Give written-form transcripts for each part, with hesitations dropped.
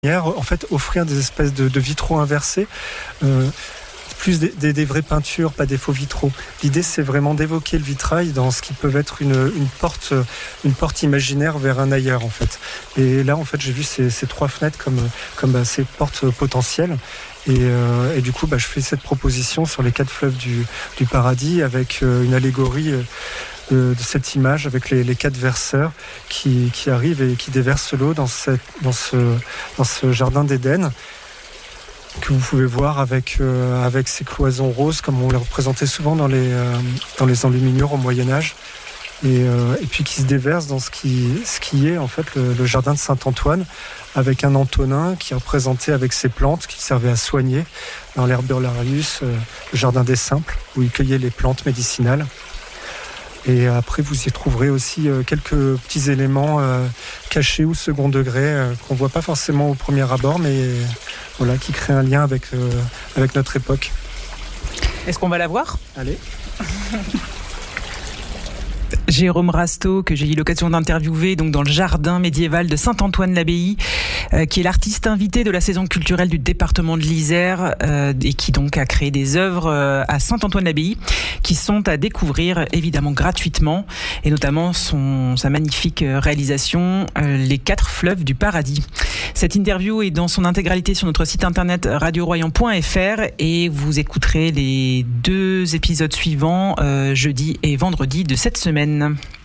En fait, offrir des espèces de vitraux inversés, plus des vraies peintures, pas des faux vitraux. L'idée, c'est vraiment d'évoquer le vitrail dans ce qui peut être une porte imaginaire vers un ailleurs, en fait. Et là, en fait, j'ai vu ces 3 fenêtres comme ces portes potentielles. Et du coup, je fais cette proposition sur les 4 fleuves du paradis avec une allégorie de cette image avec les 4 verseurs qui arrivent et qui déversent l'eau dans ce jardin d'Éden que vous pouvez voir avec ces cloisons roses comme on les représentait souvent dans les enluminures au Moyen-Âge et puis qui se déverse dans ce qui est en fait le jardin de Saint-Antoine avec un Antonin qui est représenté avec ses plantes qui servaient à soigner dans l'Herberlarius, le jardin des simples où il cueillait les plantes médicinales. Et après, vous y trouverez aussi quelques petits éléments cachés ou second degré qu'on ne voit pas forcément au premier abord, mais voilà, qui créent un lien avec notre époque. Est-ce qu'on va la voir ? Allez. Jérôme Rasteau, que j'ai eu l'occasion d'interviewer donc dans le jardin médiéval de Saint-Antoine-l'Abbaye, qui est l'artiste invité de la saison culturelle du département de l'Isère et qui donc a créé des œuvres à Saint-Antoine-l'Abbaye qui sont à découvrir évidemment gratuitement et notamment sa magnifique réalisation Les 4 fleuves du paradis. Cette interview est dans son intégralité sur notre site internet radioroyan.fr et vous écouterez les 2 épisodes suivants jeudi et vendredi de cette semaine.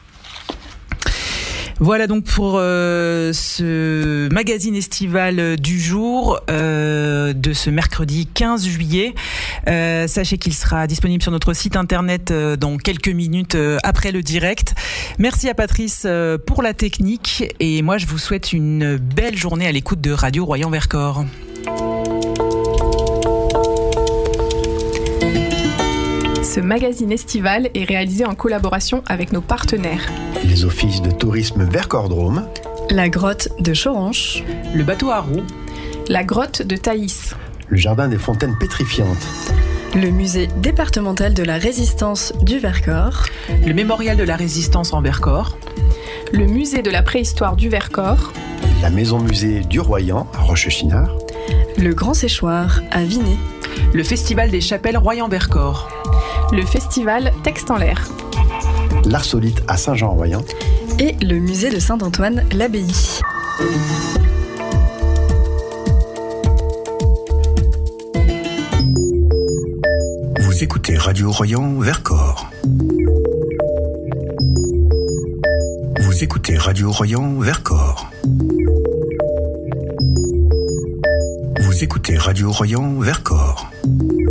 Voilà donc pour ce magazine estival du jour de ce mercredi 15 juillet. Sachez qu'il sera disponible sur notre site internet dans quelques minutes après le direct. Merci à Patrice pour la technique et moi je vous souhaite une belle journée à l'écoute de Radio Royan-Vercors. Ce magazine estival est réalisé en collaboration avec nos partenaires. Les offices de tourisme Vercors-Drôme, la grotte de Choranche, le bateau à roues, la grotte de Thaïs, le jardin des fontaines pétrifiantes, le musée départemental de la résistance du Vercors, le mémorial de la résistance en Vercors, le musée de la préhistoire du Vercors, la maison musée du Royan à Rochechinard, le Grand Séchoir à Vinay, le festival des chapelles Royan-Vercors, le festival Texte en l'air, l'Art Solite à Saint-Jean-Royan et le musée de Saint-Antoine-l'Abbaye. Vous écoutez Radio Royan-Vercors. Vous écoutez Radio Royan-Vercors. Vous écoutez Radio Royan-Vercors.